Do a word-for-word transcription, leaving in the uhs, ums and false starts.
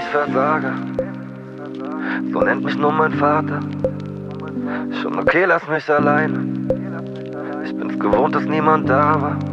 ich versage, so nennt mich nur mein Vater. Schon okay, lass mich alleine. Ich bin's gewohnt, dass niemand da war.